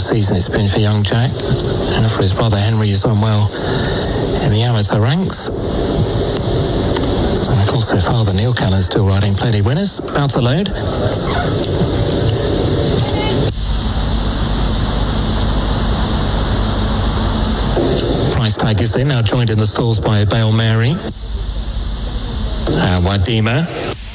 season it's been for young Jack, and for his brother Henry, he's done well in the amateur ranks. And of course their father Neil Callan's still riding plenty winners. About to load. Price tag is in, now joined in the stalls by Bale Mary. Wadima.